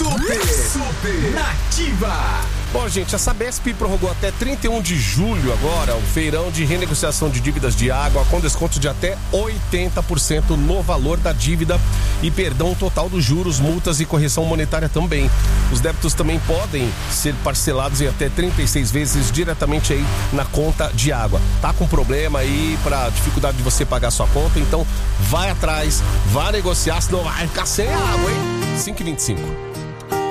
Super Nativa. Bom, gente, a Sabesp prorrogou até 31 de julho agora o feirão de renegociação de dívidas de água com desconto de até 80% no valor da dívida e perdão total dos juros, multas e correção monetária também. Os débitos também podem ser parcelados em até 36 vezes diretamente aí na conta de água. Tá com problema aí pra dificuldade de você pagar sua conta, então vai atrás, vai negociar, senão vai ficar sem água, hein? 5h25.